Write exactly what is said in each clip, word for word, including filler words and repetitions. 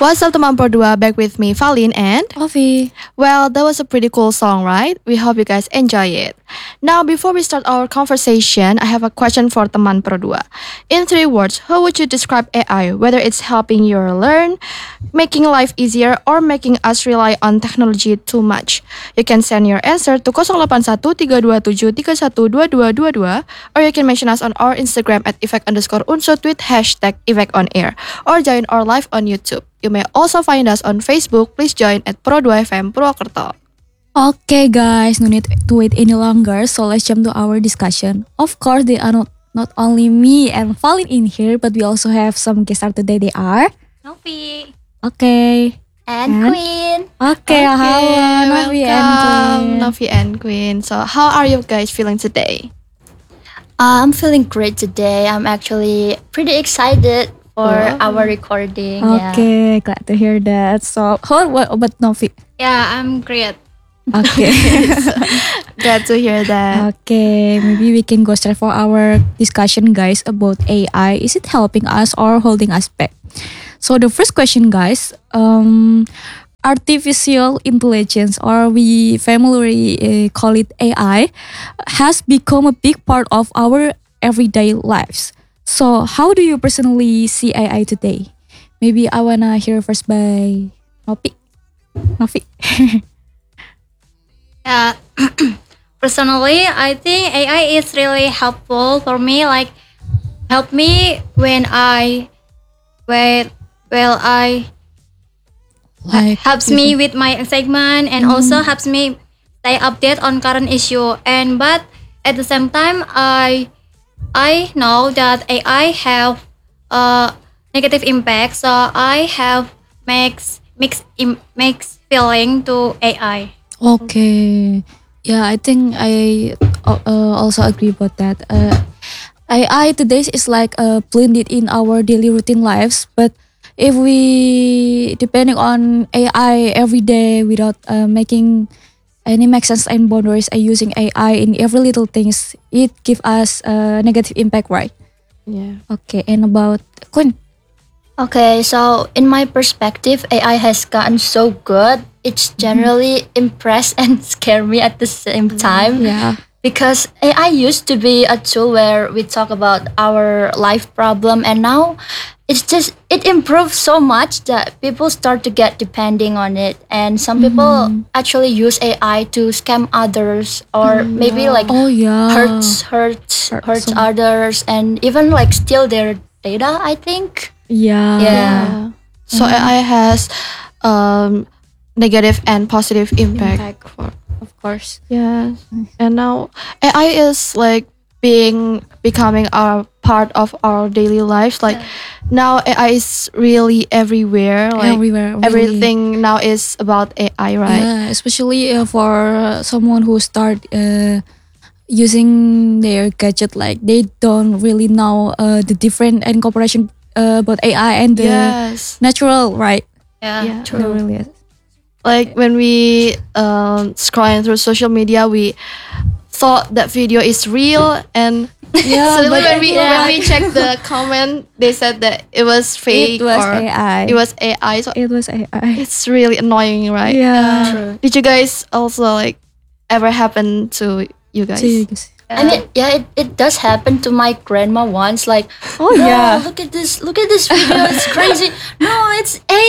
What's up teman Produa, back with me Valin and Ovi. well, that was a pretty cool song, right? We hope you guys enjoy it. Now, before we start our conversation, I have a question for teman Produa. In three words, how would you describe A I? Whether it's helping you learn, making life easier, or making us rely on technology too much? You can send your answer to zero delapan satu tiga dua tujuh tiga satu dua dua dua dua, or you can mention us on our Instagram at effect underscore unsut with hashtag effect on air, or join our live on YouTube. You may also find us on Facebook. Please join at Pro dua F M Purwokerto. Okay guys, no need to wait any longer, so let's jump to our discussion. Of course, they are not, not only me and Valin in here, but we also have some guests star today. They are Novi Okay. and, And? Queen. Okay, hello Novi and welcome, Queen. Novi and Queen. So, how are you guys feeling today? Uh, I'm feeling great today. I'm actually pretty excited for Oh. our recording. Yeah. Okay, glad to hear that. So, how what about Novi? Yeah, I'm great. Okay. Glad to hear that. Okay, maybe we can go straight for our discussion, guys, about A I. Is it helping us or holding us back? So the first question, guys, um, artificial intelligence, or we familiarly uh, call it A I, has become a big part of our everyday lives. So how do you personally see A I today? Maybe I wanna hear first by Novi. Novi. Yeah, personally, I think A I is really helpful for me. Like, help me when I, when well, I Like helps me with my excitement and also helps me stay update on current issue. And but at the same time, I, I know that A I have a negative impact. So I have makes mixed im- mixed feeling to A I. Okay. Yeah, I think I uh, uh, also agree about that. Uh, A I today is like uh, blended in our daily routine lives, but if we depending on A I every day without uh, making any make sense and boundaries and using A I in every little things, it give us a negative impact, right? Yeah. Okay, and about Queen. Okay, so in my perspective, A I has gotten so good. It's generally impress and scare me at the same time. Yeah. Because A I used to be a tool where we talk about our life problem, and now it's just it improves so much that people start to get depending on it, and some people actually use A I to scam others, or maybe like Oh yeah. hurts hurts Hurt hurts some- others, and even like steal their data, I think. Yeah. Yeah. So A I has um, negative and positive impact. Impact. For, Of course. yeah, and now A I is like being becoming a part of our daily lives. Like now A I is really everywhere. Like Everywhere. Really. everything now is about A I, right? Yeah, especially uh, for someone who start uh, using their gadget, like they don't really know uh, the different and cooperation uh, about A I and the Yes. natural, right? Yeah. Yeah. They really is. Like when we um, scrolling through social media, we thought that video is real, and Yeah, suddenly but when we yeah. when we check the comment, they said that it was fake It was or A I. it was A I. So It was A I. it's really annoying, right? Yeah. True. Did you guys also like ever happen to you guys? Serious. I mean, yeah, it, it does happen to my grandma once. Like, Oh "No, yeah. look at this, look at this video, it's crazy. No, it's A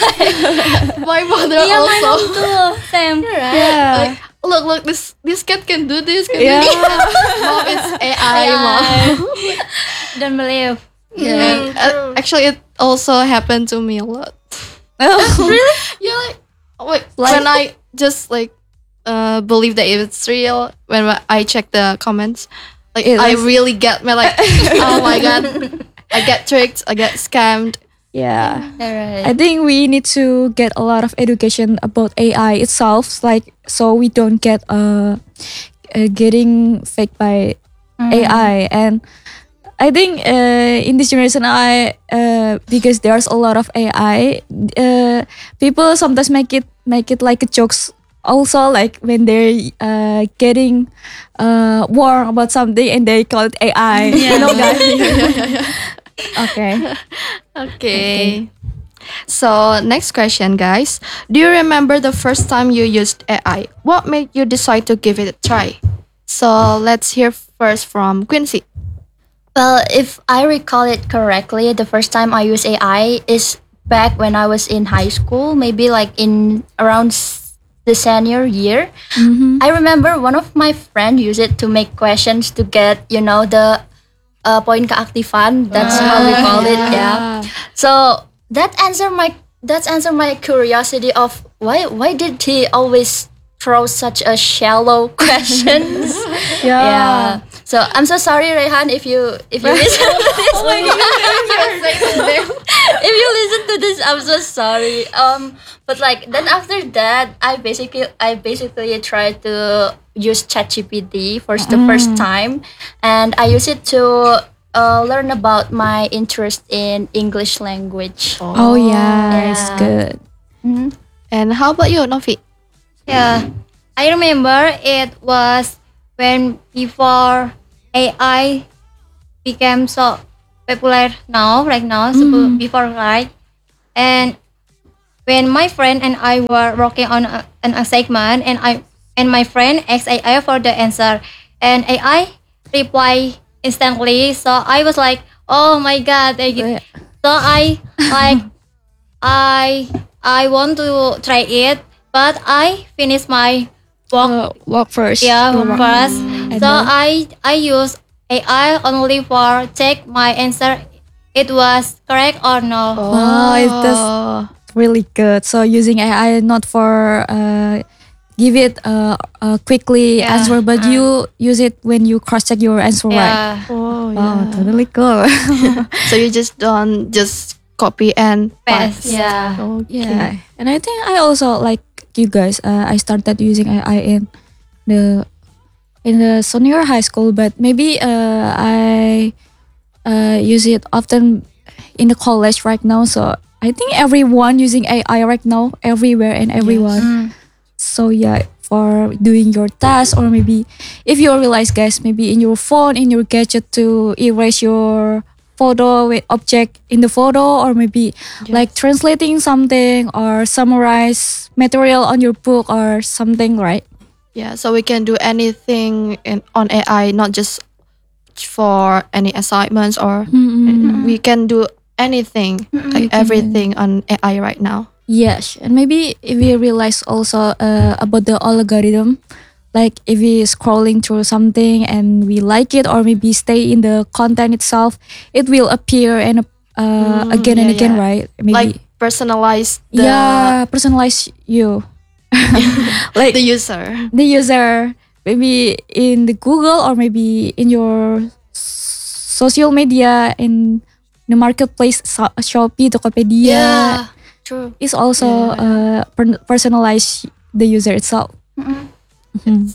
I. My mother Yeah, my mom also. too. Same. Yeah. Like, look, look, this this cat can do this. Can Yeah. do this. Mom, it's A I, mom. Don't believe. Yeah. Uh, actually, it also happened to me a lot. really? Yeah, like, wait, when I just like uh believe that it's real, when I check the comments, like It I was- really get me like, oh my god, I get tricked, I get scammed. Yeah. Alright. I think we need to get a lot of education about A I itself, like so we don't get uh, uh getting fake by A I. And I think uh, in this generation, I uh, because there's a lot of A I, uh, people sometimes make it make it like a jokes. Also, like when they're uh, getting uh, warm about something and they call it A I, you know, guys. Okay. Okay. So, next question, guys. Do you remember the first time you used A I? What made you decide to give it a try? So, let's hear first from Quincy. Well, if I recall it correctly, the first time I used A I is back when I was in high school, maybe like in around s- the senior year. I remember one of my friend used it to make questions to get, you know, the uh, point keaktifan. That's how we call it. Yeah. So that answer my that's answer my curiosity of why why did he always throw such a shallow questions? Yeah. So I'm so sorry, Rehan, if you if you listen to this. Oh my god! If you listen to this, I'm so sorry. Um, but like then after that, I basically I basically tried to use ChatGPT for the first time, and I use it to uh, learn about my interest in English language. Oh yeah, it's Yeah. good. And how about you, Novi? Yeah, I remember it was when before A I became so popular now, right now, so before right, and when my friend and I were working on a, an assignment, and I and my friend asked A I for the answer, and A I reply instantly. So I was like, oh my god! I, Yeah. so I like I I want to try it, but I finished my work. Uh, walk first. Yeah, Go walk. first. And So then- I I use A I only for check my answer it was correct or no. Wow, it does really good. So using A I not for uh, give it uh, uh quickly Yeah. answer, but you use it when you cross check your answer right. Yeah. Oh, Wow, totally cool. So you just don't just copy and Paste. paste. Yeah. Okay. Yeah, and I think I also like you guys. Uh, I started using A I in the in the senior high school, but maybe uh, I uh, use it often in the college right now. So I think everyone using A I right now, everywhere and everyone. So yeah, for doing your task, or maybe if you realize, guys, maybe in your phone, in your gadget to erase your photo with object in the photo, or maybe like translating something or summarize material on your book or something, right? Yeah, so we can do anything in, on A I, not just for any assignments, or we can do anything, like everything on A I right now. Yes, and maybe if we realize also uh, about the algorithm, like if we scrolling through something and we like it, or maybe stay in the content itself, it will appear and uh, again and yeah, again, yeah. right? Maybe Like personalize the, yeah, personalize you, like the user. the user, maybe in the Google or maybe in your s- social media, in the marketplace, so- Shopee, Tokopedia. True. Is also uh, per- personalize the user itself. Mhm.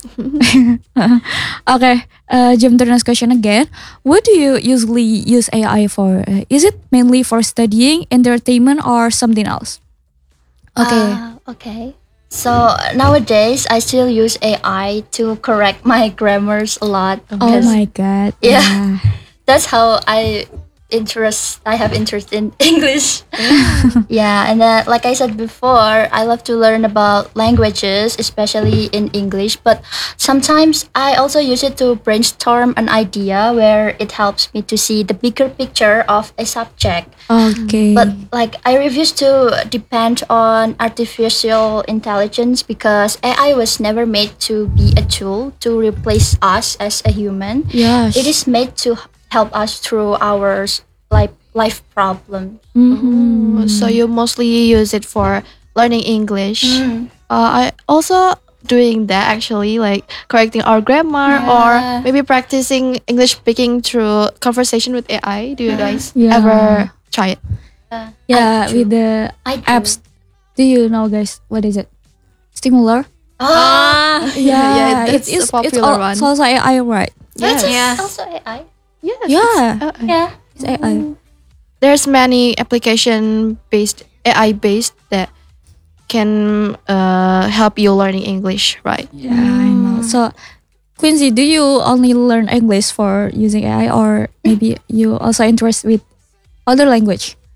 Okay, uh, jump to the next question again. What do you usually use A I for? Uh, is it mainly for studying, entertainment, or something else? Okay. Ah, okay. So nowadays, I still use A I to correct my grammars a lot. Oh because my god. Yeah. That's how I interest. I have interest in English. Yeah, and then like I said before, I love to learn about languages, especially in English. But sometimes I also use it to brainstorm an idea where it helps me to see the bigger picture of a subject. Okay. But like I refuse to depend on artificial intelligence because A I was never made to be a tool to replace us as a human. yes. It is made to help us through our s- life life problems. Mhm. So you mostly use it for learning English. Mm. Uh, I also doing that actually, like correcting our grammar or Yeah. maybe practicing English speaking through conversation with A I. Do you guys Yeah. ever try it? Uh, Yeah, I with do. the I do. apps. Do you know, guys? What is it? Stimular. Ah, yeah, it's, that's a it's, it's popular al- one. it's also A I, right? that's Yes. Yeah. also A I. Yes. Yeah. it's A I. Yeah. It's A I. There's many application based A I based that can uh, help you learning English, right? Yeah, I know. So, Quincy, do you only learn English for using A I, or maybe you also interest with other language?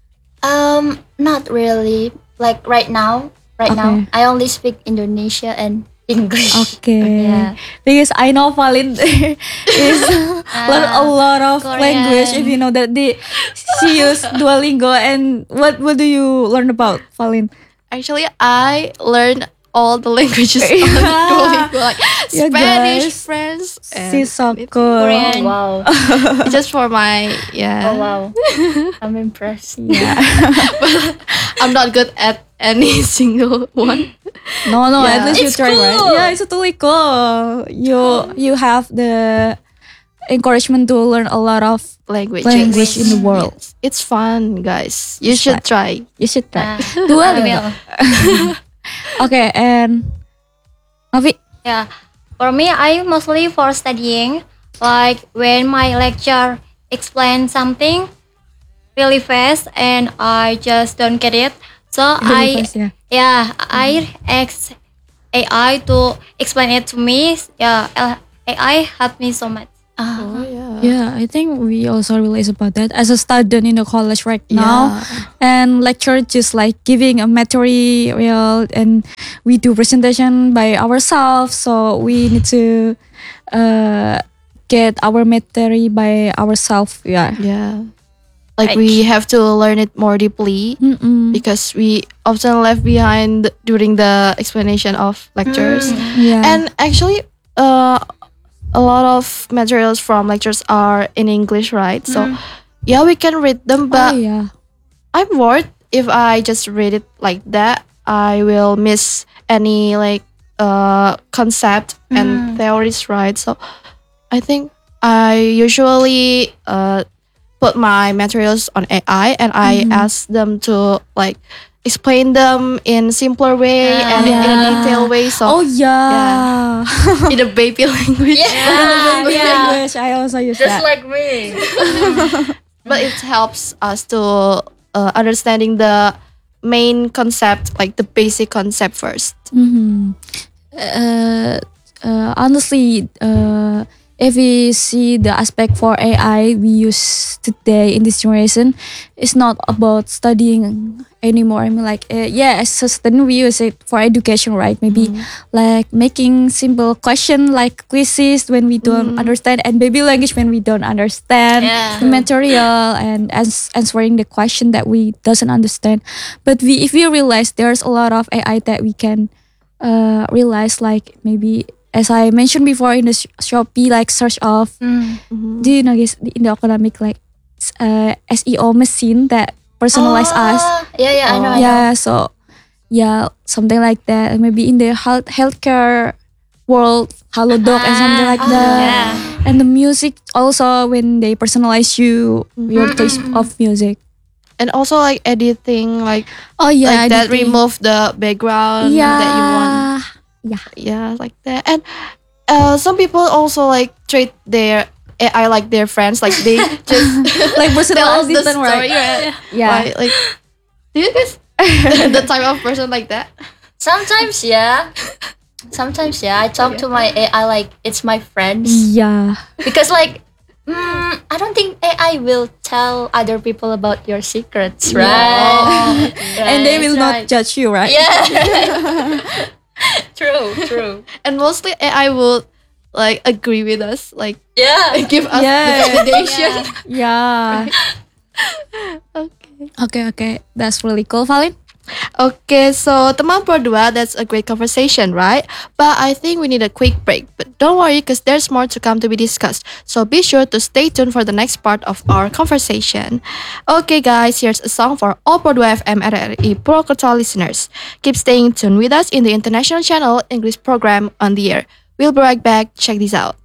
Um, not really. Like right now, right now, Okay. I only speak Indonesia and English. Okay. Yeah. Because I know Valin is learn a lot of Korean. language. If you know that they she use Duolingo, and what what do you learn about Valin? Actually, I learned all the languages on Yeah. Duolingo, like Yeah, Spanish, guys. French, and She's so anything. cool. Oh, wow. Just for my yeah. Oh, wow. I'm impressed. Yeah. I'm not good at any single one. No, no. At Yeah. least you It's try, right? cool. Yeah, it's totally cool. You you have the encouragement to learn a lot of Languages. language in the world. Yes. It's fun, guys. You It's should fun. try. You should try. Ah, Duolingo. will. Okay, and Mavi. Yeah. For me, I mostly for studying. Like when my lecture explain something really fast and I just don't get it. So Really I fast, yeah. yeah, I ask A I to explain it to me. Yeah, A I helped me so much. Oh yeah. Yeah, I think we also realize about that as a student in the college right now, and lecture just like giving a material, and we do presentation by ourselves. So we need to uh, get our material by ourselves. Yeah. Yeah. Like Right. we have to learn it more deeply Mm-mm. because we often left behind during the explanation of lectures. Yeah. And actually, uh, a lot of materials from lectures are in English, right? So yeah, we can read them, oh, but yeah. I'm worried if I just read it like that, I will miss any like uh concept and theories, right? So I think I usually uh put my materials on A I and I ask them to like explain them in simpler way and in a Yeah. detailed way. So Oh yeah. in a baby language. Yeah, yeah. Language. I also use Just that. like me. But it helps us to uh, understanding the main concept, like the basic concept first. Mm-hmm. Uh, uh, honestly, uh, if we see the aspect for A I we use today in this generation, it's not about studying anymore. I mean, like, uh, yeah, as a student, we use it for education, right? Maybe like making simple question like quizzes when we don't understand, and baby language when we don't understand Yeah. the material, and ans- answering the question that we doesn't understand. But we, if we realize there's a lot of A I that we can uh, realize, like maybe as I mentioned before in the sh- Shopee, like search of, do you know guys in the economic like s- uh, S E O machine that personalize us? Ah, yeah, yeah, I know. I know. Yeah, so yeah, something like that. And maybe in the health healthcare world, Halodoc and something like that. And the music also when they personalize you your taste of music. And also like editing, like Oh yeah, like that editing. remove the background Yeah. that you want. Yeah, like that. And uh, some people also like treat their A I like their friends, like they just Like tell personal us the assistant, story, right? right? Yeah. Right, like do you guys the type of person like that? Sometimes, yeah. Sometimes, yeah. I talk to my A I like it's my friends. Yeah. Because, like, mm, I don't think A I will tell other people about your secrets, right? And they Right. will not judge you, right? Yeah. True, true. And mostly A I will like agree with us, like Yeah. give us Yeah. the validation. Yeah. Okay. Okay, okay. That's really cool, Valin. Okay, so teman berdua, that's a great conversation, right? But I think we need a quick break. But don't worry, because there's more to come to be discussed. So be sure to stay tuned for the next part of our conversation. Okay, guys, here's a song for all Berdua F M R R I Purwokerto listeners. Keep staying tuned with us in the international channel English program on the air. We'll be right back. Check this out.